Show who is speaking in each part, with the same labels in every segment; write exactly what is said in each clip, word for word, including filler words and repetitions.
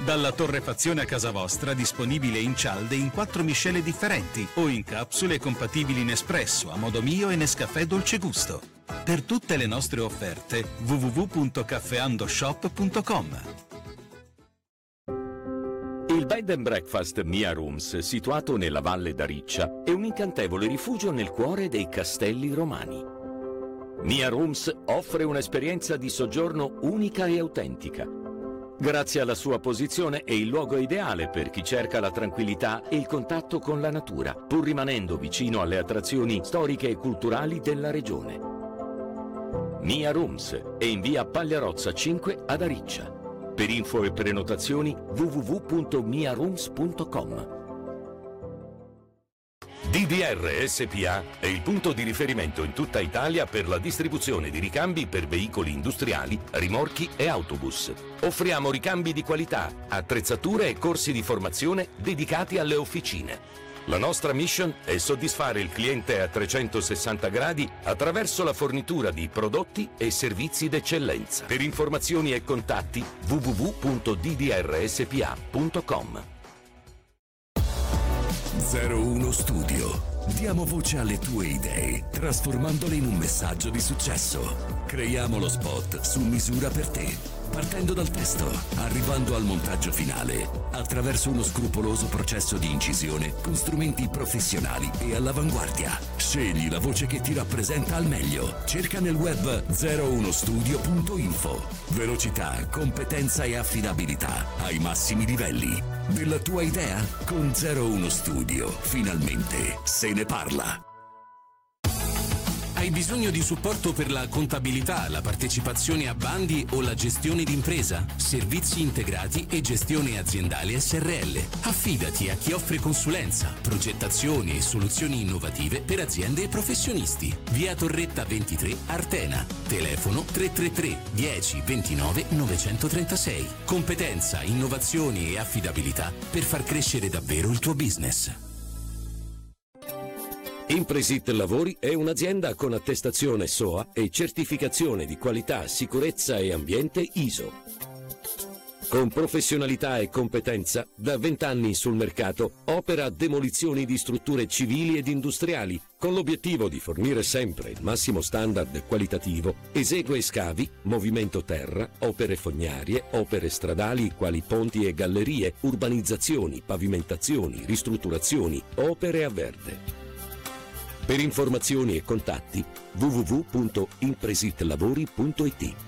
Speaker 1: Dalla torrefazione a casa vostra, disponibile in cialde in quattro miscele differenti o in capsule compatibili in espresso, a modo mio e Nescafè Dolce Gusto. Per tutte le nostre offerte w w w punto caffeandoshop punto com.
Speaker 2: Il Bed and Breakfast Mia Rooms, situato nella Valle d'Ariccia, è un incantevole rifugio nel cuore dei castelli romani. Mia Rooms offre un'esperienza di soggiorno unica e autentica. Grazie alla sua posizione è il luogo ideale per chi cerca la tranquillità e il contatto con la natura, pur rimanendo vicino alle attrazioni storiche e culturali della regione. Mia Rooms è in via Pagliarozza cinque ad Ariccia. Per info e prenotazioni w w w punto mia rooms punto com. D D R S P A è il punto di riferimento in tutta Italia per la distribuzione di ricambi per veicoli industriali, rimorchi e autobus. Offriamo ricambi di qualità, attrezzature e corsi di formazione dedicati alle officine. La nostra mission è soddisfare il cliente a trecentosessanta gradi attraverso la fornitura di prodotti e servizi d'eccellenza. Per informazioni e contatti w w w punto d d r s p a punto com.
Speaker 3: zero uno Studio. Diamo voce alle tue idee, trasformandole in un messaggio di successo. Creiamo lo spot su misura per te, partendo dal testo, arrivando al montaggio finale, attraverso uno scrupoloso processo di incisione con strumenti professionali e all'avanguardia. Scegli la voce che ti rappresenta al meglio. Cerca nel web zero uno studio punto info. Velocità, competenza e affidabilità ai massimi livelli. Della tua idea? Con zero uno Studio, finalmente se ne parla.
Speaker 4: Hai bisogno di supporto per la contabilità, la partecipazione a bandi o la gestione d'impresa? Servizi integrati e gestione aziendale S R L. Affidati a chi offre consulenza, progettazioni e soluzioni innovative per aziende e professionisti. Via Torretta ventitré, Artena. Telefono tre tre tre dieci ventinove novecentotrentasei. Competenza, innovazioni e affidabilità per far crescere davvero il tuo business.
Speaker 2: Impresit Lavori è un'azienda con attestazione S O A e certificazione di qualità, sicurezza e ambiente I S O. Con professionalità e competenza, da vent'anni sul mercato, opera demolizioni di strutture civili ed industriali, con l'obiettivo di fornire sempre il massimo standard qualitativo. Esegue scavi, movimento terra, opere fognarie, opere stradali quali ponti e gallerie, urbanizzazioni, pavimentazioni, ristrutturazioni, opere a verde. Per informazioni e contatti w w w punto impresitlavori punto i t.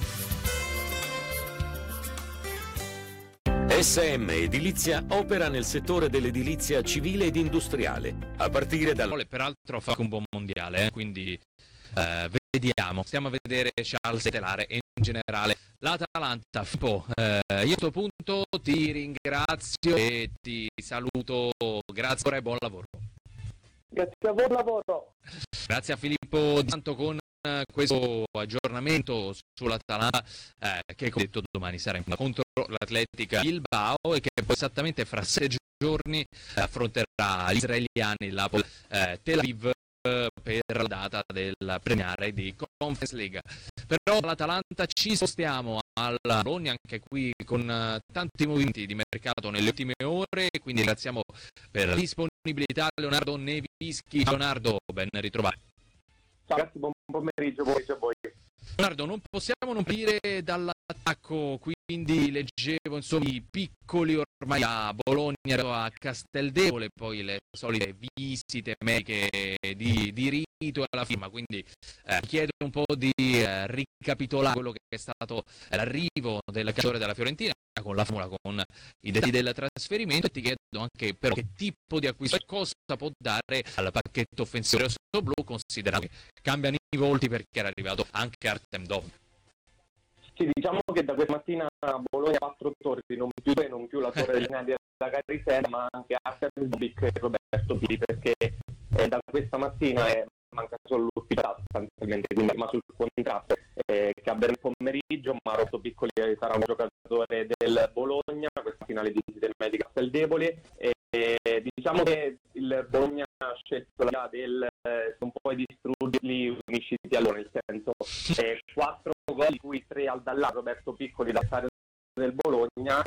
Speaker 2: S M Edilizia opera nel settore dell'edilizia civile ed industriale, a partire dal...
Speaker 5: Peraltro fa un buon mondiale, eh? quindi eh, vediamo, stiamo a vedere Charles Telare e in generale l'Atalanta. Filippo, eh, io a questo punto ti ringrazio e ti saluto, grazie e buon lavoro.
Speaker 6: Grazie a buon lavoro.
Speaker 5: Grazie a Filippo Di Santo con questo aggiornamento sull'Atalanta eh, che come detto domani sarà in contro l'Atletica Bilbao e che poi esattamente fra sei giorni affronterà gli israeliani la eh, Tel Aviv eh, per la data del premiare di Conference League. Però l'Atalanta ci spostiamo al Bologna, anche qui con uh, tanti movimenti di mercato nelle ultime ore, quindi ringraziamo per la disponibilità Leonardo Nevischi. Leonardo, ben ritrovato.
Speaker 6: Ciao ragazzi, buon pomeriggio a voi.
Speaker 5: Leonardo, non possiamo non partire dall'attacco, quindi leggevo insomma i piccoli ormai a Bologna, a Casteldevole, poi le solite visite mediche di, di rito alla firma, quindi eh, chiedo un po' di eh, ricapitolare quello che è stato l'arrivo del calciatore della Fiorentina con la formula, con i dettagli del trasferimento, e ti chiedo anche però che tipo di acquisto e cosa può dare al pacchetto offensivo rosso-blu, considerato che cambiano i volti perché era arrivato anche Artem Dov.
Speaker 6: Sì, diciamo che da questa mattina a Bologna quattro torri, non più due, non più la torre della Carisera, ma anche Artem Dobic e Roberto Pili, perché eh, da questa mattina è manca solo l'ufficiale sostanzialmente, quindi ma sul contratto eh, che avverrà il pomeriggio, ma Roberto Piccoli sarà un giocatore del Bologna, questa finale di visite mediche a Casteldevole, e eh, diciamo che il Bologna ha scelto la via del eh, un po' di distruggerli unisciti allora, nel senso eh, quattro gol di cui tre al Dallà, Roberto Piccoli da stare del Bologna